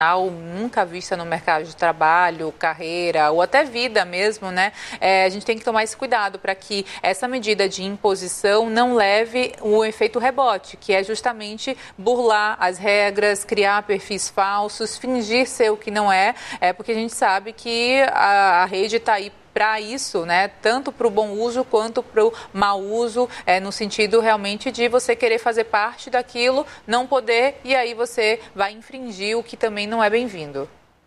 nunca vista no mercado de trabalho, carreira ou até vida mesmo, né? A gente tem que tomar esse cuidado para que essa medida de imposição não leve o efeito rebote, que é justamente burlar as regras, criar perfis falsos, fingir ser o que não é, porque a gente sabe que a rede está aí para isso, né? Tanto para o bom uso quanto para o mau uso, no sentido realmente de você querer fazer parte daquilo, não poder, e aí você vai infringir, o que também não é bem-vindo.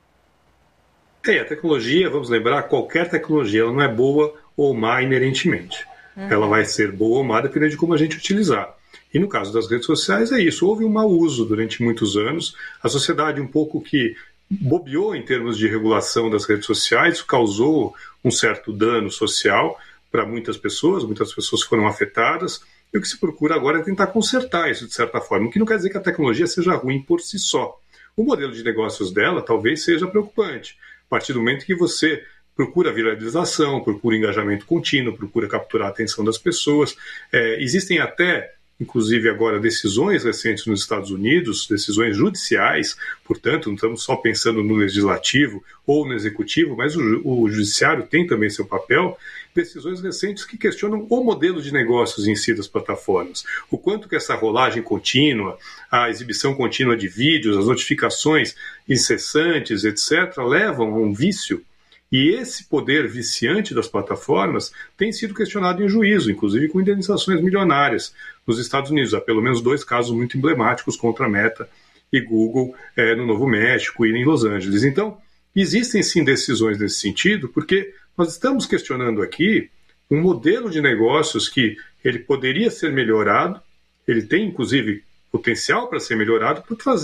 A tecnologia, vamos lembrar, qualquer tecnologia, ela não é boa ou má inerentemente. Ela vai ser boa ou má dependendo de como a gente utilizar. E no caso das redes sociais é isso, houve um mau uso durante muitos anos, a sociedade um pouco que bobeou em termos de regulação das redes sociais, causou um certo dano social para muitas pessoas foram afetadas, e o que se procura agora é tentar consertar isso de certa forma, o que não quer dizer que a tecnologia seja ruim por si só. O modelo de negócios dela talvez seja preocupante, a partir do momento que você procura viralização, procura engajamento contínuo, procura capturar a atenção das pessoas. Existem até, inclusive agora, decisões recentes nos Estados Unidos, decisões judiciais, portanto, não estamos só pensando no legislativo ou no executivo, mas o judiciário tem também seu papel, decisões recentes que questionam o modelo de negócios em si das plataformas. O quanto que essa rolagem contínua, a exibição contínua de vídeos, as notificações incessantes, etc., levam a um vício. E esse poder viciante das plataformas tem sido questionado em juízo, inclusive com indenizações milionárias nos Estados Unidos. Há pelo menos 2 casos muito emblemáticos contra a Meta e Google no Novo México e em Los Angeles. Então, existem sim decisões nesse sentido, porque nós estamos questionando aqui um modelo de negócios que ele poderia ser melhorado, ele tem inclusive potencial para ser melhorado,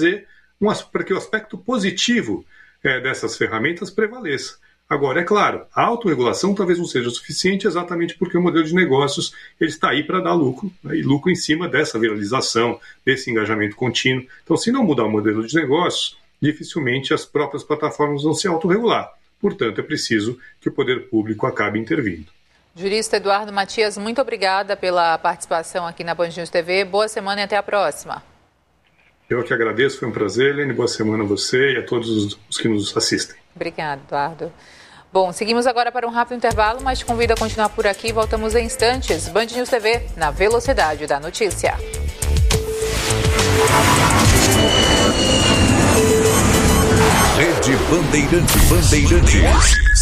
para que o aspecto positivo dessas ferramentas prevaleça. Agora, é claro, a autorregulação talvez não seja o suficiente exatamente porque o modelo de negócios ele está aí para dar lucro, né, e lucro em cima dessa viralização, desse engajamento contínuo. Então, se não mudar o modelo de negócios, dificilmente as próprias plataformas vão se autorregular. Portanto, é preciso que o poder público acabe intervindo. Jurista Eduardo Matias, muito obrigada pela participação aqui na Band News TV. Boa semana e até a próxima. Eu que agradeço, foi um prazer, Helene. Boa semana a você e a todos os que nos assistem. Obrigada, Eduardo. Bom, seguimos agora para um rápido intervalo, mas te convido a continuar por aqui. Voltamos em instantes. Band News TV, na velocidade da notícia. Rede Bandeirantes.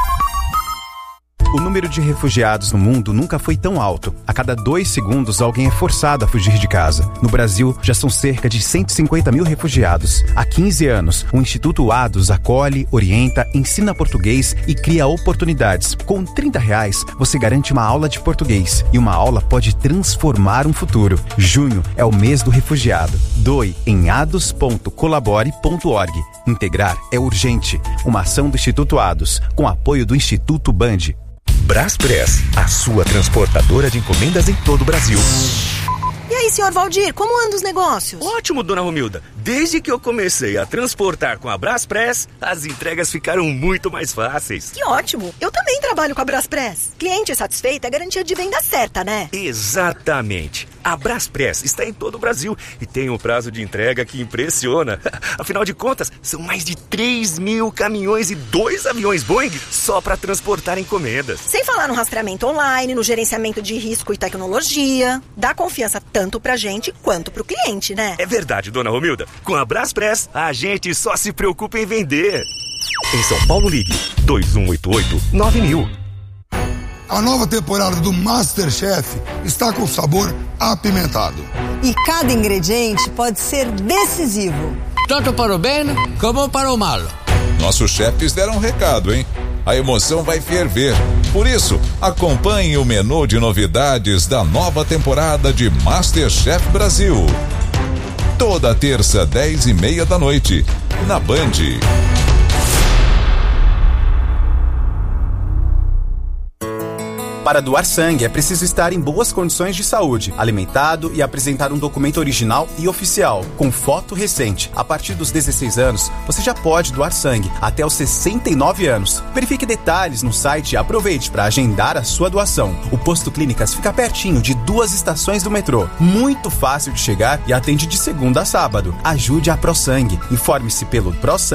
O número de refugiados no mundo nunca foi tão alto. A cada 2 segundos, alguém é forçado a fugir de casa. No Brasil, já são cerca de 150 mil refugiados. Há 15 anos, o Instituto ADOS acolhe, orienta, ensina português e cria oportunidades. Com R$30, você garante uma aula de português. E uma aula pode transformar um futuro. Junho é o mês do refugiado. Doe em ados.colabore.org. Integrar é urgente. Uma ação do Instituto ADOS, com apoio do Instituto Band. Braspress, a sua transportadora de encomendas em todo o Brasil. E aí, senhor Valdir, como andam os negócios? Ótimo, dona Romilda. Desde que eu comecei a transportar com a Braspress, as entregas ficaram muito mais fáceis. Que ótimo. Eu também trabalho com a Braspress. Cliente satisfeito é garantia de venda certa, né? Exatamente. A Braspress está em todo o Brasil e tem um prazo de entrega que impressiona. Afinal de contas, são mais de 3 mil caminhões e 2 aviões Boeing só para transportar encomendas. Sem falar no rastreamento online, no gerenciamento de risco e tecnologia. Dá confiança tanto pra gente quanto pro cliente, né? É verdade, dona Romilda. Com a Braspress, a gente só se preocupa em vender. Em São Paulo, ligue 2188-9000. A nova temporada do MasterChef está com sabor apimentado. E cada ingrediente pode ser decisivo. Tanto para o bem como para o mal. Nossos chefes deram um recado, hein? A emoção vai ferver. Por isso, acompanhe o menu de novidades da nova temporada de MasterChef Brasil. Toda terça, 10h30 da noite, na Band. Para doar sangue, é preciso estar em boas condições de saúde, alimentado e apresentar um documento original e oficial, com foto recente. A partir dos 16 anos, você já pode doar sangue, até os 69 anos. Verifique detalhes no site e aproveite para agendar a sua doação. O Posto Clínicas fica pertinho de 2 estações do metrô. Muito fácil de chegar e atende de segunda a sábado. Ajude a ProSangue. Informe-se pelo ProSangue.